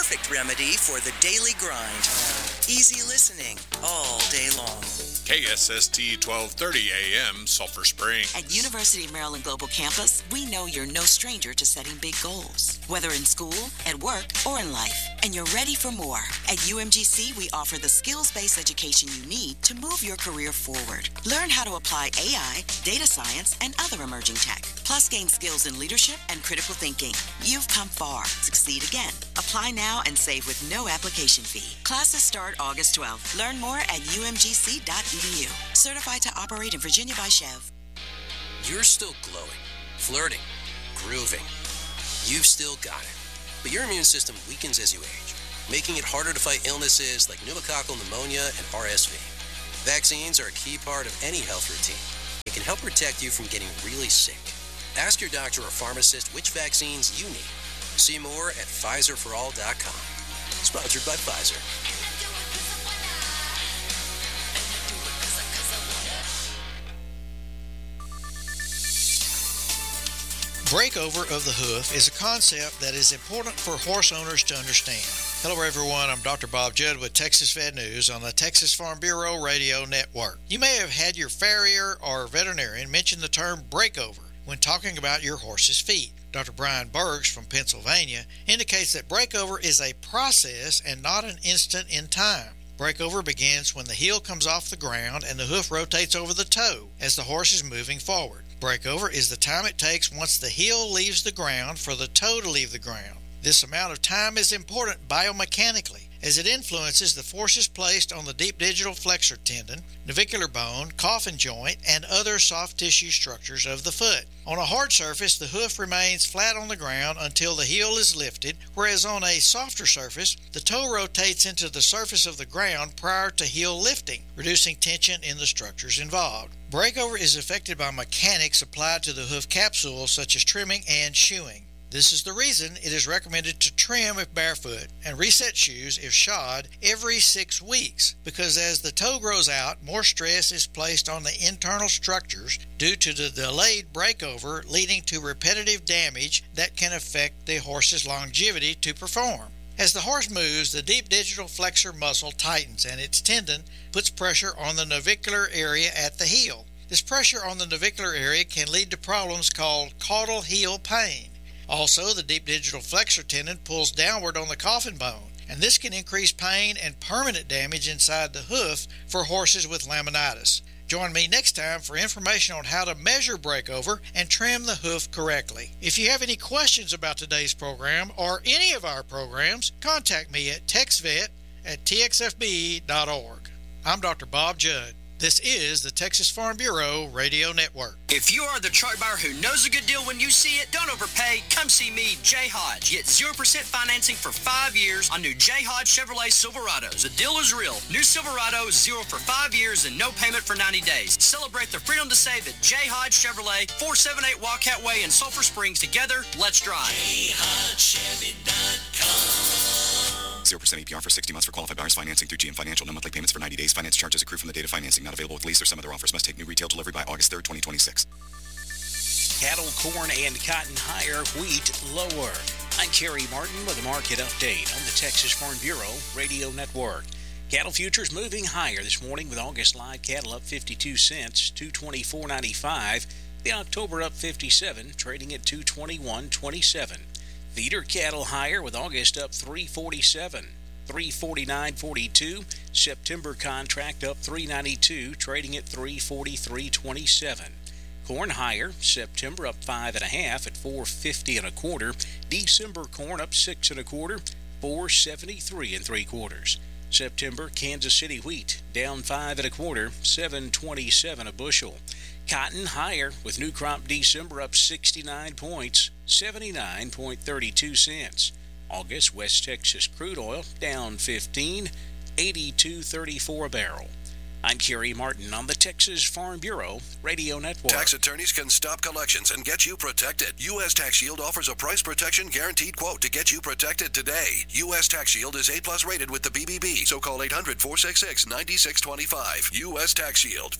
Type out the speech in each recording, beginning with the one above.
perfect remedy for the daily grind. Easy listening all day long. KSST 1230 AM, Sulphur Spring. At University of Maryland Global Campus, we know you're no stranger to setting big goals, whether in school, at work, or in life, and you're ready for more. At UMGC, we offer the skills-based education you need to move your career forward. Learn how to apply AI, data science, and other emerging tech, plus gain skills in leadership and critical thinking. You've come far. Succeed again. Apply now and save with no application fee. Classes start August 12th. Learn more at umgc.edu. Certified to operate in Virginia by Chev. You're still glowing, flirting, grooving. You've still got it. But your immune system weakens as you age, making it harder to fight illnesses like pneumococcal pneumonia and RSV. Vaccines are a key part of any health routine. It can help protect you from getting really sick. Ask your doctor or pharmacist which vaccines you need. See more at PfizerForAll.com. Sponsored by Pfizer. Breakover of the hoof is a concept that is important for horse owners to understand. Hello everyone, I'm Dr. Bob Judd with Texas Vet News on the Texas Farm Bureau Radio Network. You may have had your farrier or veterinarian mention the term breakover when talking about your horse's feet. Dr. Brian Bergs from Pennsylvania indicates that breakover is a process and not an instant in time. Breakover begins when the heel comes off the ground and the hoof rotates over the toe as the horse is moving forward. Breakover is the time it takes once the heel leaves the ground for the toe to leave the ground. This amount of time is important biomechanically as it influences the forces placed on the deep digital flexor tendon, navicular bone, coffin joint, and other soft tissue structures of the foot. On a hard surface, the hoof remains flat on the ground until the heel is lifted, whereas on a softer surface, the toe rotates into the surface of the ground prior to heel lifting, reducing tension in the structures involved. Breakover is affected by mechanics applied to the hoof capsule, such as trimming and shoeing. This is the reason it is recommended to trim if barefoot and reset shoes if shod every 6 weeks, because as the toe grows out, more stress is placed on the internal structures due to the delayed breakover, leading to repetitive damage that can affect the horse's longevity to perform. As the horse moves, the deep digital flexor muscle tightens and its tendon puts pressure on the navicular area at the heel. This pressure on the navicular area can lead to problems called caudal heel pain. Also, the deep digital flexor tendon pulls downward on the coffin bone, and this can increase pain and permanent damage inside the hoof for horses with laminitis. Join me next time for information on how to measure breakover and trim the hoof correctly. If you have any questions about today's program or any of our programs, contact me at texvet@txfb.org. I'm Dr. Bob Judd. This is the Texas Farm Bureau Radio Network. If you are the truck buyer who knows a good deal when you see it, don't overpay. Come see me, Jay Hodge. Get 0% financing for 5 years on new Jay Hodge Chevrolet Silverados. The deal is real. New Silverado, 0 for 5 years and no payment for 90 days. Celebrate the freedom to save at Jay Hodge Chevrolet, 478 Wildcat Way in Sulphur Springs. Together, let's drive. JayHodgeChevy.com. 0% APR for 60 months for qualified buyers. Financing through GM Financial. No monthly payments for 90 days. Finance charges accrue from the date of financing. Not available with lease or some other offers. Must take new retail delivery by August 3rd, 2026. Cattle, corn, and cotton higher, wheat lower. I'm Kerry Martin with a market update on the Texas Farm Bureau Radio Network. Cattle futures moving higher this morning with August live cattle up 52 cents, $224.95. The October up 57, trading at $221.27. Feeder cattle higher with August up 347, $349.42. September contract up 392, trading at 343.27. Corn higher, September up 5.5 at 450 1/4. December corn up 6 1/4, 473 3/4. September Kansas City wheat down 5 1/4, 727 a bushel. Cotton higher with new crop December up 69 points, 79.32 cents. August West Texas crude oil down 15, 82.34 a barrel. I'm Kerry Martin on the Texas Farm Bureau Radio Network. Tax attorneys can stop collections and get you protected. U.S. Tax Shield offers a price protection guaranteed quote to get you protected today. U.S. Tax Shield is A+ rated with the BBB, so call 800-466-9625. U.S. Tax Shield,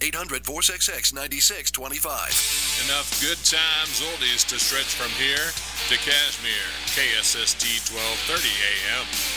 800-466-9625. Enough good times oldies to stretch from here to Cashmere. KSST 1230 AM.